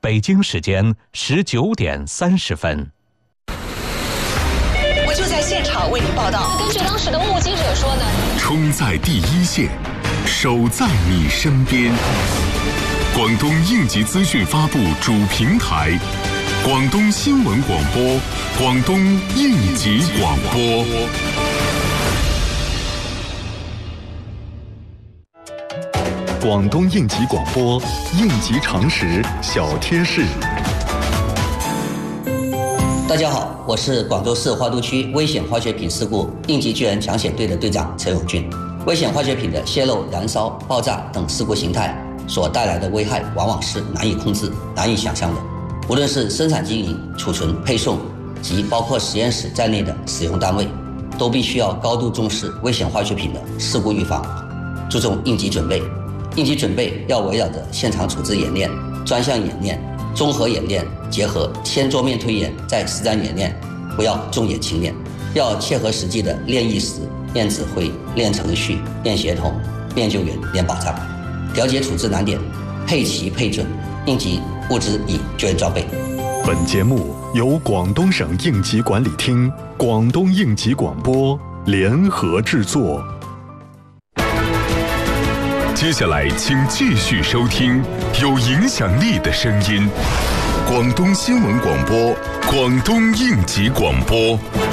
北京时间19:30。 我就在现场为您报道。 根据当时的目击者说呢， 冲在第一线，守在你身边。广东应急资讯发布主平台，广东新闻广播，广东应急广播。 广东应急广播，应急常识小贴士。 大家好，我是广州市花都区危险化学品事故应急救援抢险队的队长陈永俊。危险化学品的泄漏、燃烧、爆炸等事故形态所带来的危害往往是难以控制、难以想象的。无论是生产经营、储存、配送及包括实验室在内的使用单位，都必须要高度重视危险化学品的事故预防，注重应急准备。应急准备要围绕着现场处置演练、专项演练、综合演练结合，先桌面推演，再实战演练，不要重演轻练，要切合实际的练意识、练指挥、练程序、练协同、练救援、练保障，了解处置难点，配齐配准，应急物资与救援装备。 本节目由广东省应急管理厅、广东应急广播联合制作。 接下来，请继续收听有影响力的声音——广东新闻广播、广东应急广播。